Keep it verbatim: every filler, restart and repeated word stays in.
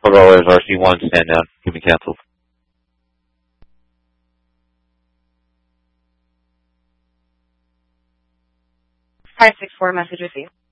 Rollers R C one, stand down. Give me canceled. five six four, message received.